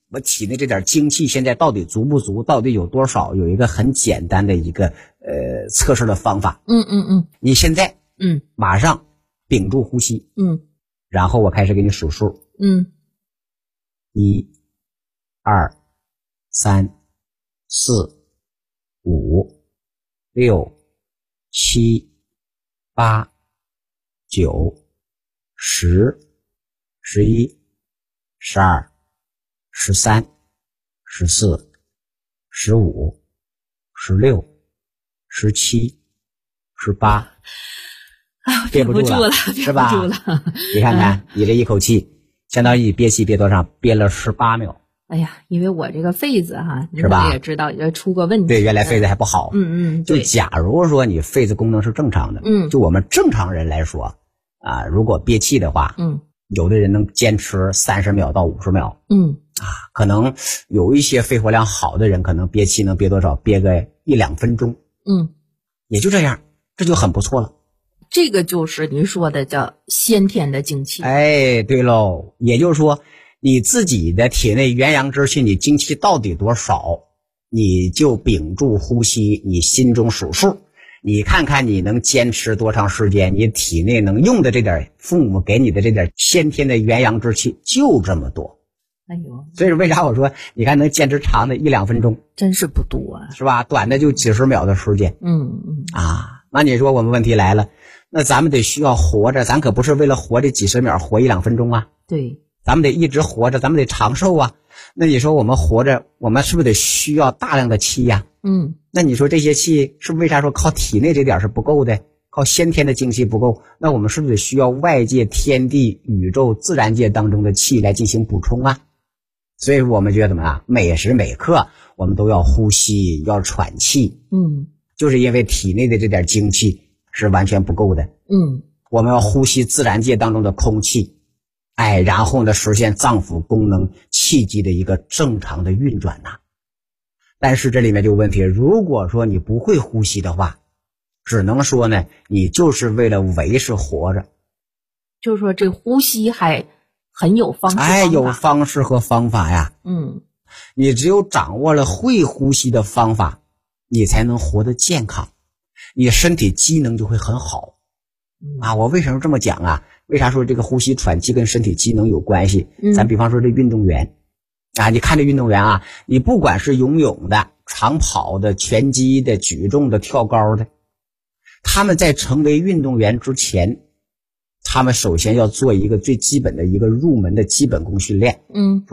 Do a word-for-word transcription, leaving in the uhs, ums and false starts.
我体内这点精气现在到底足不足，到底有多少，有一个很简单的一个呃测试的方法。 嗯嗯嗯， 你现在嗯马上屏住呼吸， 嗯， 然后我开始给你数数， 嗯， 一、二、三、四、五、六、七、八、九、十、十一、十二、十三、十四、十五、十六、十七、十八，憋不住了，是吧？你看看，你这一口气，相当于你憋气憋多长？憋了十八秒。 哎呀，因为我这个肺子哈， 是吧？ 也知道也出过问题。 对，原来肺子还不好。 嗯嗯， 就假如说你肺子功能是正常的， 嗯， 就我们正常人来说啊，如果憋气的话， 嗯， 有的人能坚持三十秒到五十秒， 嗯啊，可能有一些肺活量好的人，可能憋气能憋多少？憋个一两分钟， 嗯， 也就这样，这就很不错了。 这个就是您说的叫先天的精气。 哎，对喽，也就是说，你自己的体内元阳之气，你精气到底多少，你就屏住呼吸，你心中数数，你看看你能坚持多长时间，你体内能用的这点父母给你的这点先天的元阳之气就这么多。 哎呦， 所以为啥我说你看能坚持长的一两分钟， 真是不多啊， 是吧？短的就几十秒的时间。 嗯嗯啊，那你说我们问题来了，那咱们得需要活着，咱可不是为了活这几十秒，活一两分钟啊。 对， 咱们得一直活着，咱们得长寿啊。那你说我们活着，我们是不是得需要大量的气呀？ 嗯， 那你说这些气是不是为啥说靠体内这点是不够的，靠先天的精气不够？那我们是不是得需要外界天地宇宙自然界当中的气来进行补充啊？所以我们觉得怎么样？每时每刻我们都要呼吸，要喘气。 嗯， 就是因为体内的这点精气是完全不够的。 嗯， 我们要呼吸自然界当中的空气，哎，然后呢，实现脏腑功能气机的一个正常的运转呐。但是这里面就有问题，如果说你不会呼吸的话，只能说呢，你就是为了维持活着。 就是说这呼吸还很有方式方法， 哎，有方式和方法呀。 嗯， 你只有掌握了会呼吸的方法，你才能活得健康，你身体机能就会很好。啊，我为什么这么讲啊？为啥说这个呼吸喘气跟身体机能有关系？ 嗯， 咱比方说这运动员啊，你看这运动员啊，你不管是游泳的、长跑的、拳击的、举重的、跳高的，他们在成为运动员之前，他们首先要做一个最基本的一个入门的基本功训练。 嗯。